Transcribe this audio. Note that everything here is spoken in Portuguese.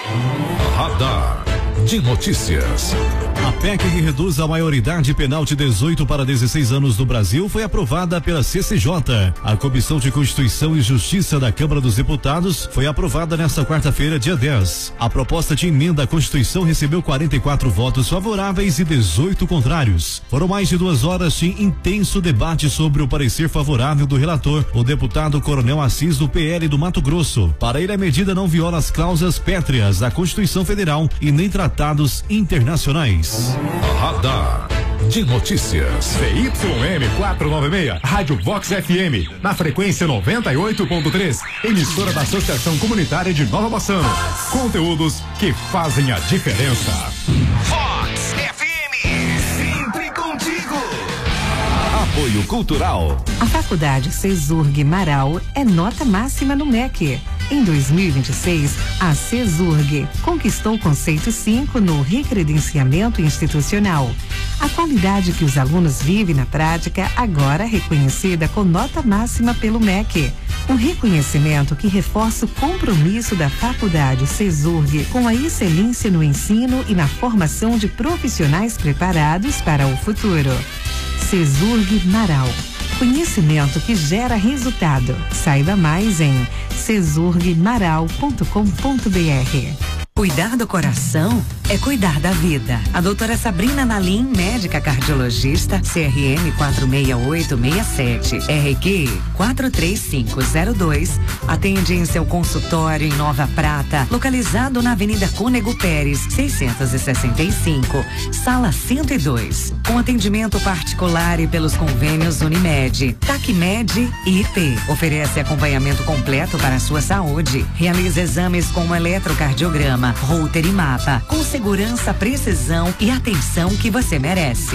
Radar de Notícias. A PEC que reduz a maioridade penal de 18 para 16 anos no Brasil foi aprovada pela CCJ. A Comissão de Constituição e Justiça da Câmara dos Deputados foi aprovada nesta quarta-feira, dia 10. A proposta de emenda à Constituição recebeu 44 votos favoráveis e 18 contrários. Foram mais de 2 horas de intenso debate sobre o parecer favorável do relator, o deputado Coronel Assis, do PL do Mato Grosso. Para ele, a medida não viola as cláusulas pétreas da Constituição Federal e nem tratados internacionais. Radar de Notícias. CYM 496, Rádio Vox FM, na frequência 98.3, emissora da Associação Comunitária de Nova Bassano. Conteúdos que fazem a diferença. Vox FM, sempre contigo. Apoio Cultural. A Faculdade CESURG Marau é nota máxima no MEC. Em 2026, a CESURG conquistou o conceito 5 no recredenciamento institucional. A qualidade que os alunos vivem na prática agora é reconhecida com nota máxima pelo MEC. Um reconhecimento que reforça o compromisso da Faculdade CESURG com a excelência no ensino e na formação de profissionais preparados para o futuro. CESURG Marau. Conhecimento que gera resultado. Saiba mais em cesurgmaral.com.br. Cuidar do coração é cuidar da vida. A doutora Sabrina Nalim, médica cardiologista, CRM 46867, RQ 43502, atende em seu consultório em Nova Prata, localizado na Avenida Cônego Pérez, 665, sala 102, com atendimento particular e pelos convênios Unimed, TACMED e IP. Oferece acompanhamento completo para a sua saúde. Realiza exames como eletrocardiograma, Holter e mapa, com segurança, precisão e atenção que você merece.